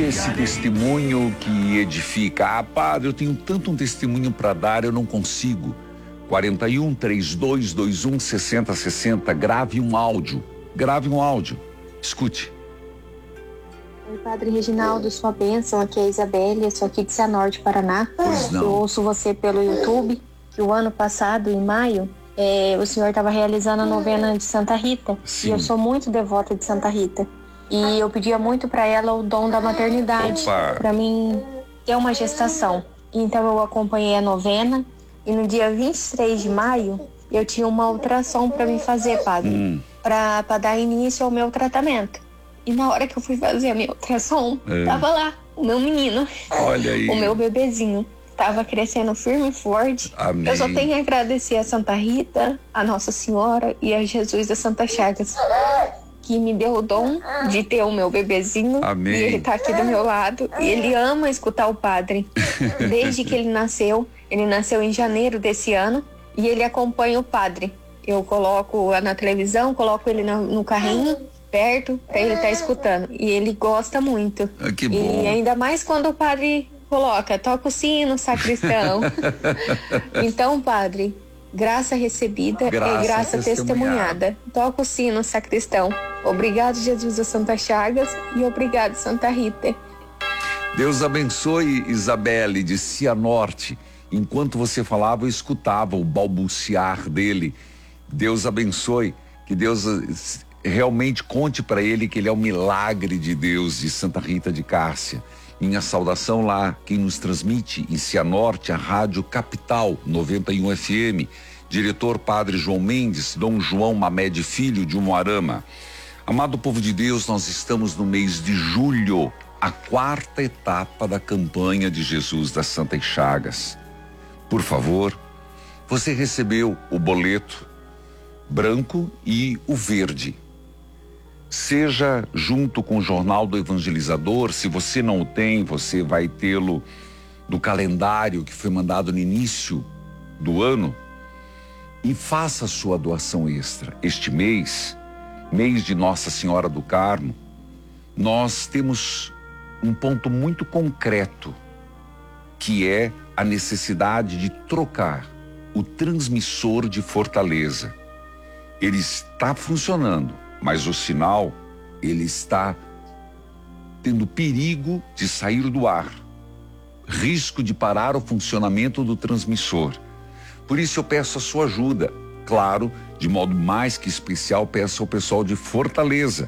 esse testemunho que edifica. Padre, eu tenho tanto um testemunho para dar, eu não consigo. 41-3221-6060, grave um áudio. Escute. Oi, Padre Reginaldo, sua bênção, aqui é a Isabelle, eu sou aqui de Cianorte, Paraná. Pois não. Eu ouço você pelo YouTube, que o ano passado, em maio, o senhor estava realizando a novena de Santa Rita. Sim. E eu sou muito devota de Santa Rita. E eu pedia muito para ela o dom da maternidade, para mim ter uma gestação. Então eu acompanhei a novena e no dia 23 de maio eu tinha uma ultrassom para me fazer, padre, para dar início ao meu tratamento. E na hora que eu fui fazer a minha ultrassom, tava lá o meu menino. Olha aí. O meu bebezinho. Tava crescendo firme e forte. Amém. Eu só tenho a agradecer a Santa Rita, a Nossa Senhora e a Jesus da Santa Chagas, que me deu o dom de ter o meu bebezinho. Amém. E ele tá aqui do meu lado. E ele ama escutar o padre. Desde que ele nasceu em janeiro desse ano, e ele acompanha o padre. Eu coloco na televisão, coloco ele no carrinho, perto, pra ele estar escutando. E ele gosta muito. Que bom. E ainda mais quando o padre coloca, toca o sino, sacristão. Então, padre, graça recebida é graça testemunhada. Toca o sino, sacristão. Obrigado, Jesus da Santa Chagas, e obrigado, Santa Rita. Deus abençoe, Isabelle, de Cianorte. Enquanto você falava, eu escutava o balbuciar dele. Deus abençoe, que Deus realmente conte para ele que ele é o milagre de Deus, de Santa Rita de Cássia. Minha saudação lá, quem nos transmite em Cianorte, a Rádio Capital 91 FM, diretor Padre João Mendes, Dom João Mamed Filho de Umuarama. Amado povo de Deus, nós estamos no mês de julho, a 4ª etapa da campanha de Jesus das Santas Chagas. Por favor, você recebeu o boleto branco e o verde. Seja junto com o Jornal do Evangelizador. Se você não o tem, você vai tê-lo no calendário que foi mandado no início do ano, e faça a sua doação extra. Este mês de Nossa Senhora do Carmo, nós temos um ponto muito concreto, que é a necessidade de trocar o transmissor de Fortaleza. Ele está funcionando, mas o sinal, ele está tendo perigo de sair do ar, risco de parar o funcionamento do transmissor. Por isso eu peço a sua ajuda. Claro, de modo mais que especial, peço ao pessoal de Fortaleza,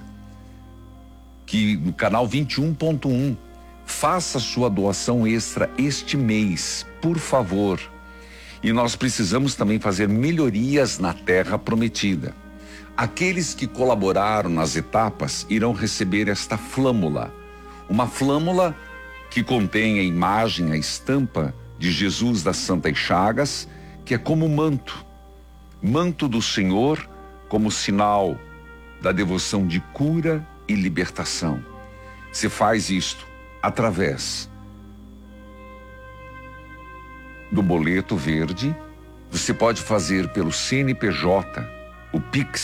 que no canal 21.1, faça a sua doação extra este mês, por favor. E nós precisamos também fazer melhorias na terra prometida. Aqueles que colaboraram nas etapas irão receber esta flâmula. Uma flâmula que contém a imagem, a estampa de Jesus das Santas Chagas, que é como manto do Senhor, como sinal da devoção de cura e libertação. Você faz isto através do boleto verde. Você pode fazer pelo CNPJ, o Pix